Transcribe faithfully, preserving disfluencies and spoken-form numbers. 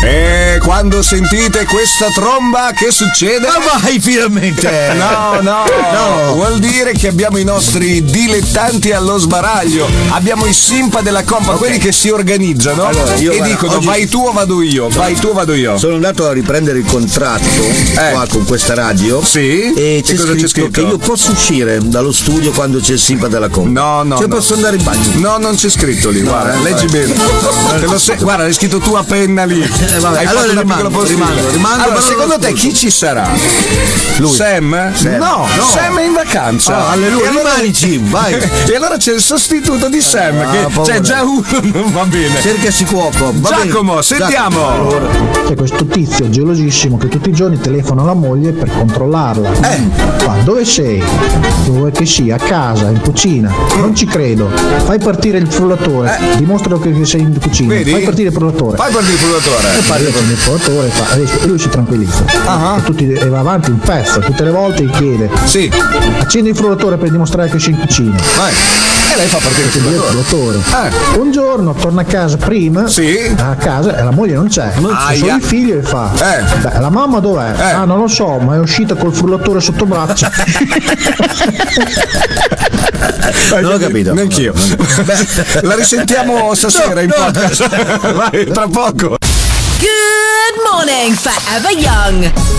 E quando sentite questa tromba, che succede? Ma vai finalmente! No, no, no, vuol dire che abbiamo i nostri dilettanti allo sbaraglio. Abbiamo i simpa della compa, okay, quelli che si organizzano, allora, io, e guarda, dicono oggi... vai tu o vado io, vai tu o vado io. Sono andato a riprendere il contratto eh. qua con questa radio. Sì. E c'è, scritto, c'è scritto che io posso uscire dallo studio quando c'è il simpa della compa. No, no. Cioè no. posso andare in bagno. No, non c'è scritto lì, no, guarda, no, leggi bene. Te lo se... Guarda, hai scritto tu a penna lì. Eh, vabbè, hai allora fatto rimango, una rimango, rimango. Allora, secondo te chi ci sarà? Lui. Sam? Sam. No, no, Sam è in vacanza. Oh, alleluia, allora... rimani Jim, vai. E allora c'è il sostituto di Sam, ah, che povero. C'è già uno, non va bene. Cercasi cuoco. Va Giacomo, bene. sentiamo. Allora. C'è questo tizio gelosissimo che tutti i giorni telefona alla moglie per controllarla. Eh. Fa, dove sei? Dove vuoi che sia? A casa, in cucina. Non ci credo. Fai partire il frullatore. Eh. Dimostralo che sei in cucina. Vedi? Fai partire il frullatore. Fai partire il frullatore. E fai partire il frullatore. Fa, e lui si tranquillizza. Uh-huh. E, tutti, e va avanti un pezzo. Tutte le volte gli chiede. Sì. Accendi il frullatore per dimostrare che sei in cucina. Vai. E lei fa partire il frullatore. Eh. Un giorno torna a casa prima. Sì. A casa e la moglie non c'è. Non c'è solo il figlio e fa. Eh. Beh, la mamma dov'è? Eh. Ah, non lo so, ma è uscita col frullatore sotto braccio. Non ho capito. Neanch'io. Beh, la risentiamo stasera no, in no. podcast. Vai, tra poco. Good morning, Forever Young.